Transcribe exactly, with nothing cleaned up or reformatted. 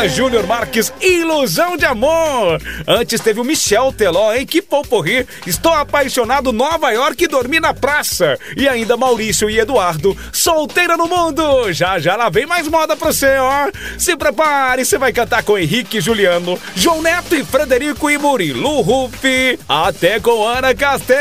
Fernanda Júnior Marques, Ilusão de Amor. Antes teve o Michel Teló, hein? Que popurri. Estou apaixonado, Nova York, dormi na praça. E ainda Maurício e Eduardo, Solteira no Mundo. Já já lá vem mais moda pra você, ó. Se prepare, você vai cantar com Henrique e Juliano, João Neto e Frederico e Murilo Rufi. Até com Ana Castelo.